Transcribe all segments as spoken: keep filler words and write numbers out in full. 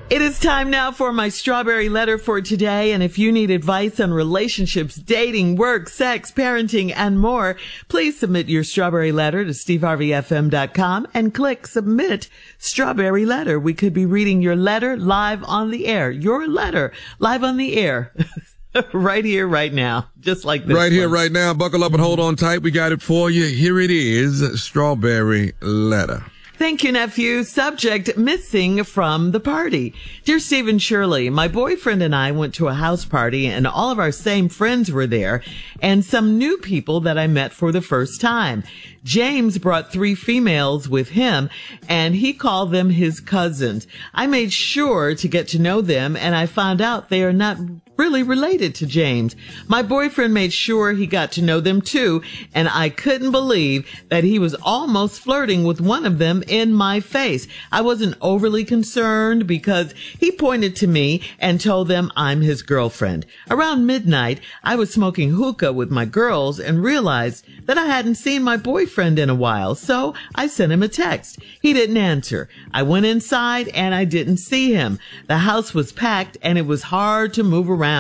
It is time now for my strawberry letter for today. And if you need advice on relationships, dating, work, sex, parenting, and more, please submit your strawberry letter to steve harvey f m dot com and click submit strawberry letter. We could be reading your letter live on the air. Your letter live on the air. Right here, right now. Just like this. Right one. here, right now. Buckle up and hold on tight. We got it for you. Here it is. Strawberry letter. Thank you, nephew. Subject, missing from the party. Dear Stephen Shirley, my boyfriend and I went to a house party and all of our same friends were there and some new people that I met for the first time. James brought three females with him and he called them his cousins. I made sure to get to know them and I found out they are not really related to James. My boyfriend made sure he got to know them too, and I couldn't believe that he was almost flirting with one of them in my face. I wasn't overly concerned because he pointed to me and told them I'm his girlfriend. Around midnight, I was smoking hookah with my girls and realized that I hadn't seen my boyfriend in a while, so I sent him a text. He didn't answer. I went inside and I didn't see him. The house was packed and it was hard to move around.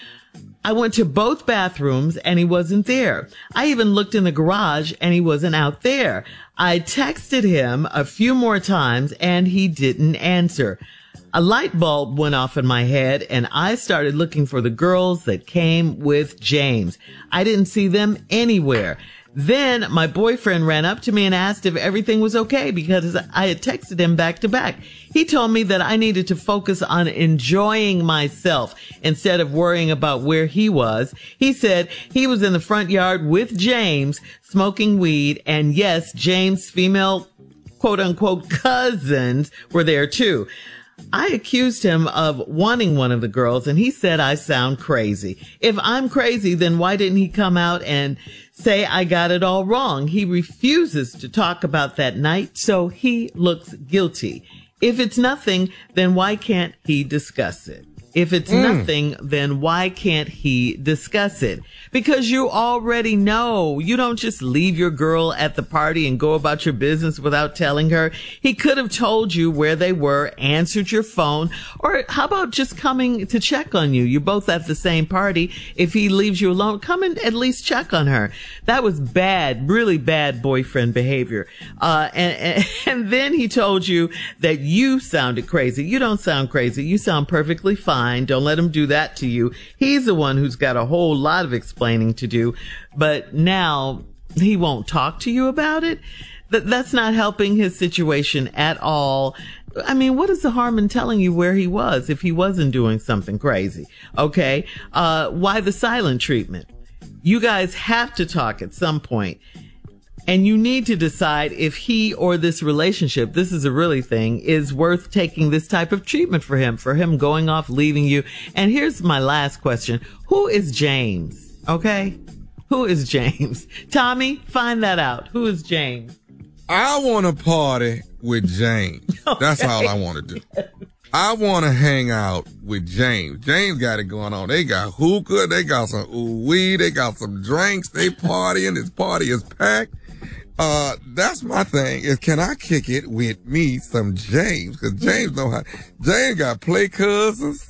I went to both bathrooms and he wasn't there. I even looked in the garage and he wasn't out there. I texted him a few more times and he didn't answer. A light bulb went off in my head and I started looking for the girls that came with James. I didn't see them anywhere. Then my boyfriend ran up to me and asked if everything was okay because I had texted him back to back. He told me that I needed to focus on enjoying myself instead of worrying about where he was. He said he was in the front yard with James smoking weed. And yes, James' female quote unquote cousins were there too. I accused him of wanting one of the girls and he said I sound crazy. If I'm crazy, then why didn't he come out and say I got it all wrong? He refuses to talk about that night, so he looks guilty. If it's nothing, then why can't he discuss it? If it's mm. nothing, then why can't he discuss it? Because you already know. You don't just leave your girl at the party and go about your business without telling her. He could have told you where they were, answered your phone, or how about just coming to check on you? You're both at the same party. If he leaves you alone, come and at least check on her. That was bad, really bad boyfriend behavior. Uh, and, and, and then he told you that you sounded crazy. You don't sound crazy. You sound perfectly fine. Don't let him do that to you. He's the one who's got a whole lot of explaining to do, but now he won't talk to you about it. That that's not helping his situation at all. I mean, what is the harm in telling you where he was if he wasn't doing something crazy? Okay. Uh, why the silent treatment? You guys have to talk at some point. And you need to decide if he or this relationship, this is a really thing, is worth taking this type of treatment for him, for him going off, leaving you. And here's my last question. Who is James? Okay? Who is James? Tommy, find that out. Who is James? I want to party with James. Okay. That's all I want to do. I want to hang out with James. James got it going on. They got hookah. They got some ooh weed. They got some drinks. They partying. This party is packed. Uh, that's my thing is, can I kick it with me some James? Cause James know how, James got play cousins.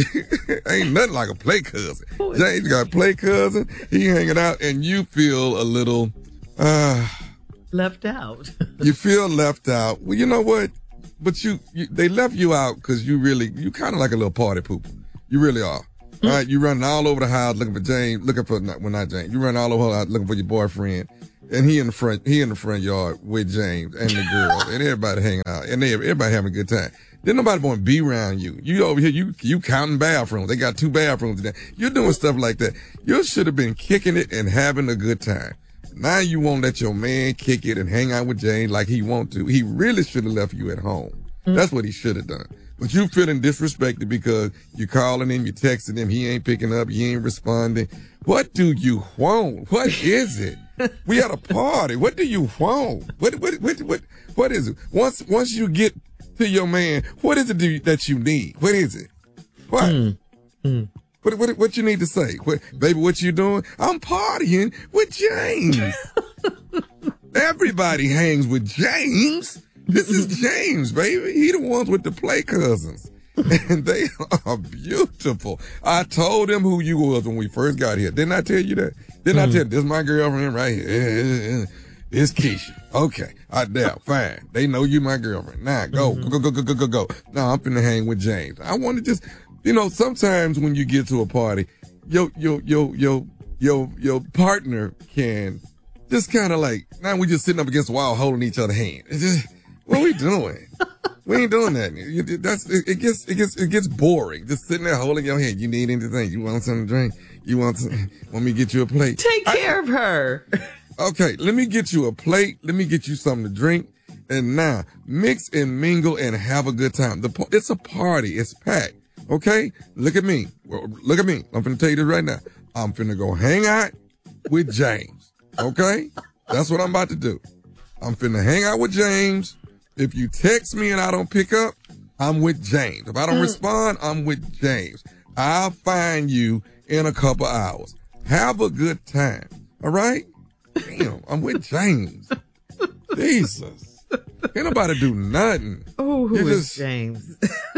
Ain't nothing like a play cousin. James got play cousin. He hanging out and you feel a little, uh, left out. You feel left out. Well, you know what? But you, you they left you out cause you really, you kind of like a little party pooper. You really are. Mm-hmm. All right. You running all over the house looking for James, looking for, not, well, not James. You running all over the house looking for your boyfriend. And he in the front, he in the front yard with James and the girl and everybody hanging out and they, everybody having a good time. Then nobody want to be around you. You over here, you, you counting bathrooms. They got two bathrooms today. You're doing stuff like that. You should have been kicking it and having a good time. Now you won't let your man kick it and hang out with James like he want to. He really should have left you at home. Mm-hmm. That's what he should have done. But you feeling disrespected because you calling him, you texting him, he ain't picking up, he ain't responding. What do you want? What is it? We at a party. What do you want? What what what what what is it? Once once you get to your man, what is it do you, that you need? What is it? What? Mm. Mm. What what what you need to say? What, baby, what you doing? I'm partying with James. Everybody hangs with James. This is James, baby. He the ones with the play cousins. And they are beautiful. I told them who you was when we first got here. Didn't I tell you that? Didn't mm. I tell you, this is my girlfriend right here. It's Keisha. Okay. I doubt. Fine. They know you my girlfriend. Now, go, mm-hmm. go, go, go, go, go, go. Now, I'm finna hang with James. I want to just, you know, sometimes when you get to a party, your, your, your, your, your, your partner can just kind of like, now we just sitting up against the wall holding each other's hand. It's just, what are we doing? We ain't doing that. That's, it gets, it gets, it gets boring. Just sitting there holding your hand. You need anything? You want something to drink? You want some, want me to get you a plate? Take care I, of her. Okay, let me get you a plate. Let me get you something to drink. And now, mix and mingle and have a good time. The It's a party. It's packed. Okay? Look at me. Look at me. I'm finna tell you this right now. I'm finna go hang out with James. Okay? That's what I'm about to do. I'm finna hang out with James. If you text me and I don't pick up, I'm with James. If I don't mm. respond, I'm with James. I'll find you in a couple hours. Have a good time. All right? Damn, I'm with James. Jesus. Ain't nobody do nothing. Oh, who you is just, James?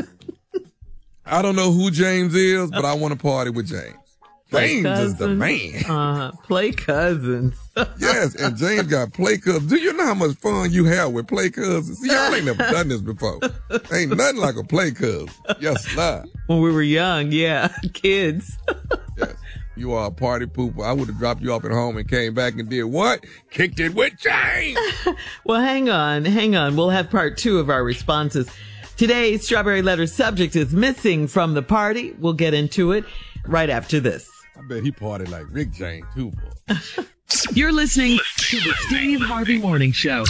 I don't know who James is, but I want to party with James. James is the man. Uh, play cousins. Yes, and James got play cousins. Do you know how much fun you have with play cousins? See, y'all ain't never done this before. Ain't nothing like a play cousin. Yes, sir. When we were young, yeah, kids. Yes. You are a party pooper. I would have dropped you off at home and came back and did what? Kicked it with James. Well, hang on, hang on. We'll have part two of our responses. Today's Strawberry Letter subject is missing from the party. We'll get into it right after this. I bet he partied like Rick James, too, boy. You're listening to the Steve Harvey Morning Show.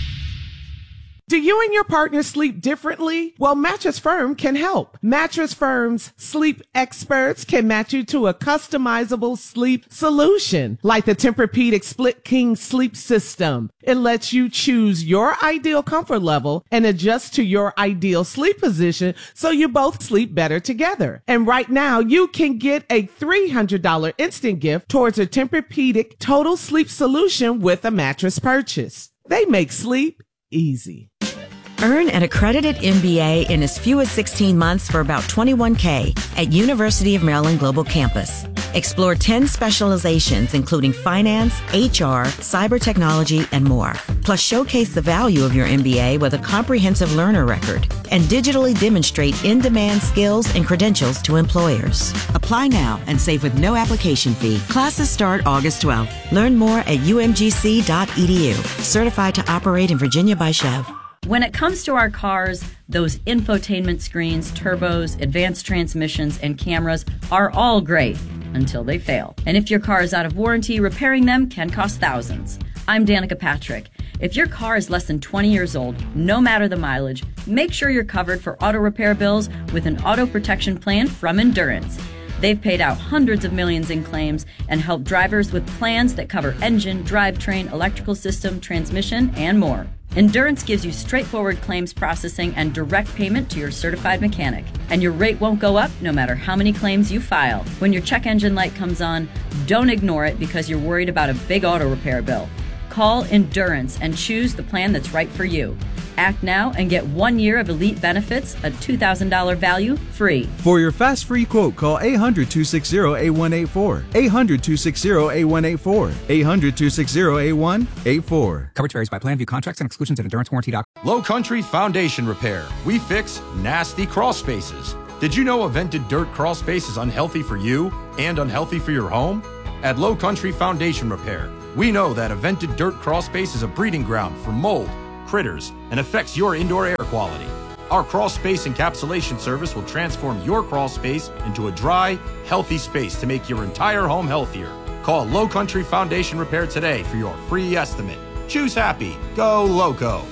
Do you and your partner sleep differently? Well, Mattress Firm can help. Mattress Firm's sleep experts can match you to a customizable sleep solution, like the Tempur-Pedic Split King Sleep System. It lets you choose your ideal comfort level and adjust to your ideal sleep position so you both sleep better together. And right now, you can get a three hundred dollars instant gift towards a Tempur-Pedic Total Sleep Solution with a mattress purchase. They make sleep easy. Earn an accredited M B A in as few as sixteen months for about twenty-one thousand dollars at University of Maryland Global Campus. Explore ten specializations, including finance, H R, cyber technology, and more. Plus, showcase the value of your M B A with a comprehensive learner record and digitally demonstrate in-demand skills and credentials to employers. Apply now and save with no application fee. Classes start August twelfth. Learn more at u m g c dot e d u. Certified to operate in Virginia by Chev. When it comes to our cars, those infotainment screens, turbos, advanced transmissions, and cameras are all great until they fail. And if your car is out of warranty, repairing them can cost thousands. I'm Danica Patrick. If your car is less than twenty years old, no matter the mileage, make sure you're covered for auto repair bills with an auto protection plan from Endurance. They've paid out hundreds of millions in claims and helped drivers with plans that cover engine, drivetrain, electrical system, transmission, and more. Endurance gives you straightforward claims processing and direct payment to your certified mechanic. And your rate won't go up no matter how many claims you file. When your check engine light comes on, don't ignore it because you're worried about a big auto repair bill. Call Endurance and choose the plan that's right for you. Act now and get one year of elite benefits, a two thousand dollars value, free. For your fast free quote, call eight hundred, two six zero, eight one eight four. eight hundred, two six zero, eight one eight four. eight hundred, two six zero, eight one eight four. Coverage varies by plan. View contracts and exclusions at endurance warranty dot com. Low Country Foundation Repair. We fix nasty crawl spaces. Did you know a vented dirt crawl space is unhealthy for you and unhealthy for your home? At Low Country Foundation Repair, we know that a vented dirt crawl space is a breeding ground for mold, critters, and affects your indoor air quality. Our crawl space encapsulation service will transform your crawl space into a dry, healthy space to make your entire home healthier. Call Low Country Foundation Repair today for your free estimate. Choose happy. Go Loco.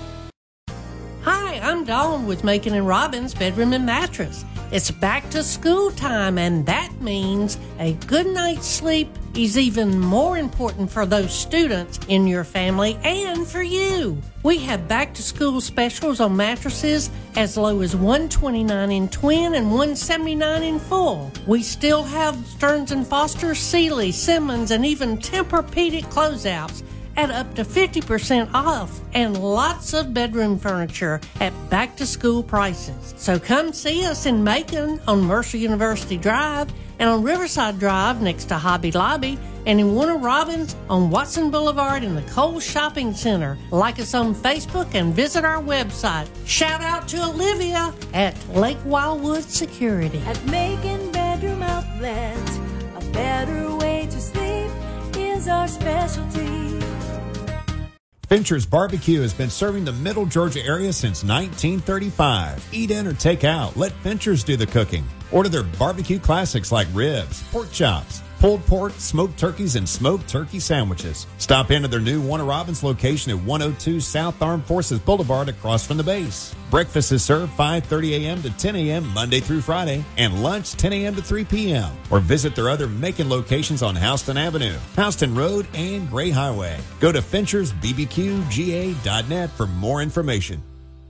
Hi, I'm Dawn with Macon and Robbins Bedroom and Mattress. It's back to school time, and that means a good night's sleep is even more important for those students in your family and for you. We have back to school specials on mattresses as low as one hundred twenty-nine dollars in twin and one hundred seventy-nine dollars in full. We still have Stearns and Foster, Sealy, Simmons, and even Tempur-Pedic closeouts. at up to fifty percent off and lots of bedroom furniture at back-to-school prices. So come see us in Macon on Mercer University Drive and on Riverside Drive next to Hobby Lobby, and in Warner Robins on Watson Boulevard in the Kohl's Shopping Center. Like us on Facebook and visit our website. Shout out to Olivia at Lake Wildwood Security. At Macon Bedroom Outlet, a better way to sleep is our specialty. Fincher's Barbecue has been serving the Middle Georgia area since nineteen thirty-five. Eat in or take out. Let Fincher's do the cooking. Order their barbecue classics like ribs, pork chops, pulled pork, smoked turkeys, and smoked turkey sandwiches. Stop into their new Warner Robins location at one oh two South Armed Forces Boulevard across from the base. Breakfast is served five thirty a.m. to ten a.m. Monday through Friday, and lunch ten a.m. to three p.m. Or visit their other Macon locations on Houston Avenue, Houston Road, and Gray Highway. Go to Finchers B B Q G A dot net for more information.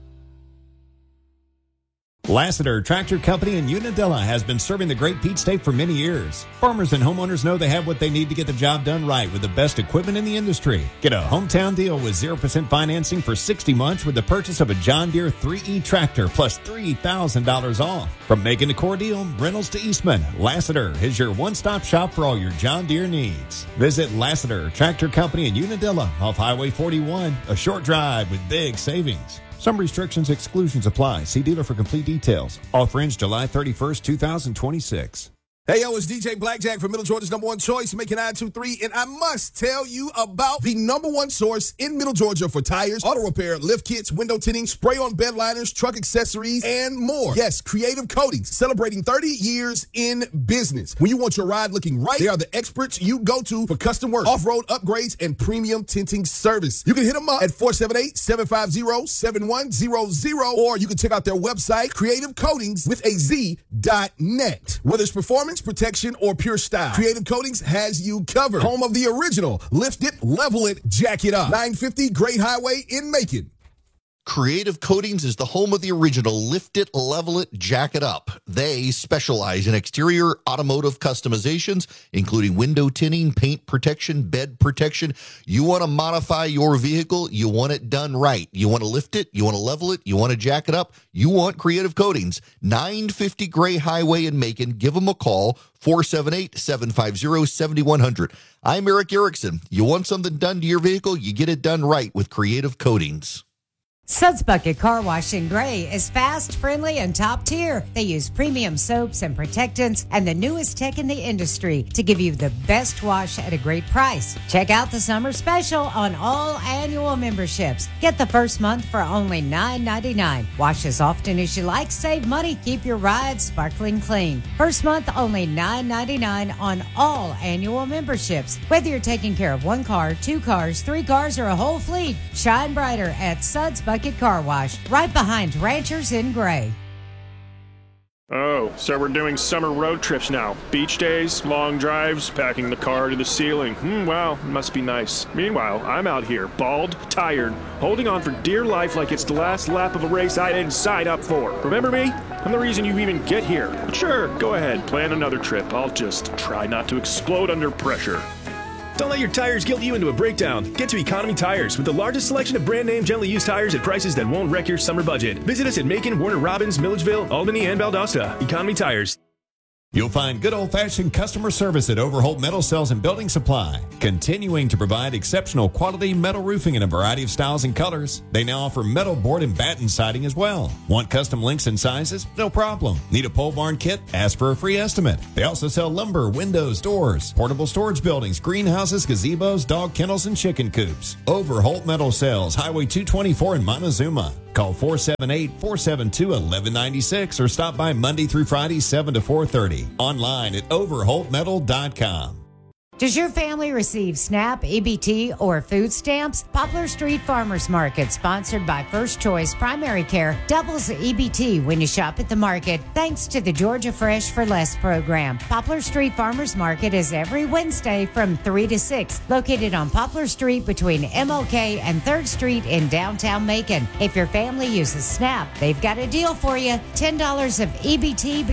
Lassiter Tractor Company in Unadilla has been serving the Great Peach State for many years. Farmers and homeowners know they have what they need to get the job done right with the best equipment in the industry. Get a hometown deal with zero percent financing for sixty months with the purchase of a John Deere three E tractor plus three thousand dollars off. From Macon to Cordele, Reynolds to Eastman, Lassiter is your one-stop shop for all your John Deere needs. Visit Lassiter Tractor Company in Unadilla off Highway forty-one, a short drive with big savings. Some restrictions, exclusions apply. See dealer for complete details. Offer ends July thirty-first, twenty twenty-six. Hey, yo, it's D J Blackjack from Middle Georgia's number one choice, Macon nine two three, and I must tell you about the number one source in Middle Georgia for tires, auto repair, lift kits, window tinting, spray-on bed liners, truck accessories, and more. Yes, Creative Coatings, celebrating thirty years in business. When you want your ride looking right, they are the experts you go to for custom work, off-road upgrades, and premium tinting service. You can hit them up at four seven eight, seven five zero, seven one zero zero, or you can check out their website, creative coatings with a Z dot net. Whether it's performance, protection, or pure style, Creative Coatings has you covered. Home of the original Lift It, Level It, Jack It Up. nine fifty Gray Highway in Macon. Creative Coatings is the home of the original Lift It, Level It, Jack It Up. They specialize in exterior automotive customizations, including window tinting, paint protection, bed protection. You want to modify your vehicle, you want it done right. You want to lift it, you want to level it, you want to jack it up, you want Creative Coatings. nine fifty Gray Highway in Macon. Give them a call, four seven eight, seven five zero, seven one zero zero. I'm Eric Erickson. You want something done to your vehicle, you get it done right with Creative Coatings. Suds Bucket Car Wash in Gray is fast, friendly, and top tier. They use premium soaps and protectants and the newest tech in the industry to give you the best wash at a great price. Check out the summer special on all annual memberships. Get the first month for only nine ninety-nine. Wash as often as you like, save money, keep your ride sparkling clean. First month only nine ninety-nine on all annual memberships. Whether you're taking care of one car, two cars, three cars, or a whole fleet, shine brighter at Suds Bucket Car Wash, right behind Ranchers in Gray. Oh, so we're doing summer road trips now. Beach days, long drives, packing the car to the ceiling. Hmm, wow, must be nice. Meanwhile, I'm out here, bald, tired, holding on for dear life like it's the last lap of a race I didn't sign up for. Remember me? I'm the reason you even get here. But sure, go ahead, plan another trip. I'll just try not to explode under pressure. Don't let your tires guilt you into a breakdown. Get to Economy Tires with the largest selection of brand name gently used tires at prices that won't wreck your summer budget. Visit us at Macon, Warner Robins, Milledgeville, Albany, and Valdosta. Economy Tires. You'll find good old-fashioned customer service at Overholt Metal Sales and Building Supply, continuing to provide exceptional quality metal roofing in a variety of styles and colors. They now offer metal board and batten siding as well. Want custom links and sizes? No problem. Need a pole barn kit? Ask for a free estimate. They also sell lumber, windows, doors, portable storage buildings, greenhouses, gazebos, dog kennels, and chicken coops. Overholt Metal Sales, Highway two twenty-four in Montezuma. Call four seven eight, four seven two, one one nine six or stop by Monday through Friday, seven to four thirty. Online at overholt metal dot com. Does your family receive SNAP, E B T, or food stamps? Poplar Street Farmers Market, sponsored by First Choice Primary Care, doubles E B T when you shop at the market, thanks to the Georgia Fresh for Less program. Poplar Street Farmers Market is every Wednesday from three to six, located on Poplar Street between M L K and third Street in downtown Macon. If your family uses SNAP, they've got a deal for you. ten dollars of E B T